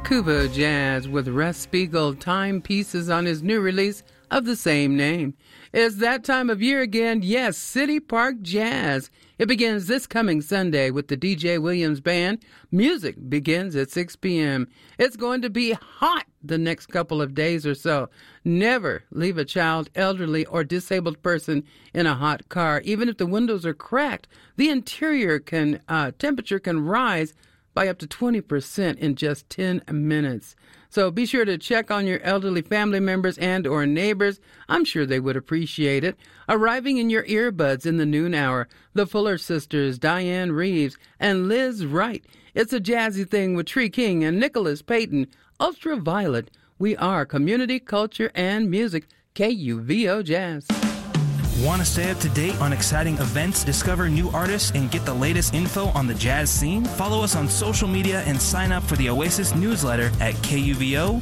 Kuvo Jazz with Russ Spiegel timepieces on his new release of the same name. It's that time of year again. Yes, City Park Jazz. It begins this coming Sunday with the DJ Williams Band. Music begins at 6 p.m. It's going to be hot the next couple of days or so. Never leave a child, elderly, or disabled person in a hot car. Even if the windows are cracked, the interior temperature can rise by up to 20% in just 10 minutes. So be sure to check on your elderly family members and or neighbors. I'm sure they would appreciate it. Arriving in your earbuds in the noon hour, the Fuller Sisters, Diane Reeves, and Liz Wright. It's a jazzy thing with Tree King and Nicholas Payton. Ultraviolet. We are community, culture, and music. KUVO Jazz. Want to stay up to date on exciting events, discover new artists, and get the latest info on the jazz scene? Follow us on social media and sign up for the Oasis newsletter at kuvo.org.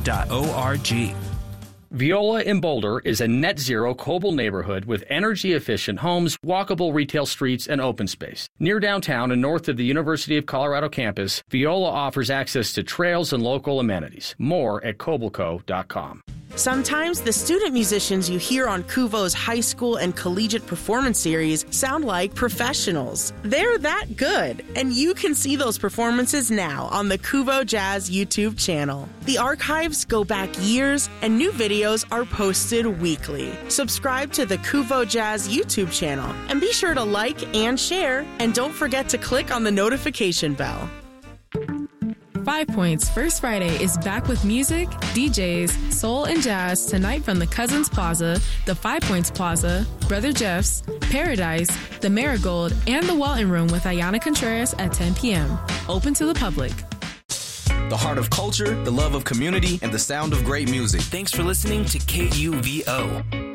Viola in Boulder is a net-zero coastal neighborhood with energy-efficient homes, walkable retail streets, and open space. Near downtown and north of the University of Colorado campus, Viola offers access to trails and local amenities. More at cobalco.com. Sometimes the student musicians you hear on Kuvo's high school and collegiate performance series sound like professionals. They're that good, and you can see those performances now on the Kuvo Jazz YouTube channel. The archives go back years, and new videos are posted weekly. Subscribe to the Kuvo Jazz YouTube channel, and be sure to like and share, and don't forget to click on the notification bell. 5 Points First Friday is back with music, DJs, soul, and jazz tonight from the Cousins Plaza, the 5 Points Plaza, Brother Jeff's, Paradise, the Marigold, and the Walton Room with Ayana Contreras at 10 p.m. Open to the public. The heart of culture, the love of community, and the sound of great music. Thanks for listening to KUVO.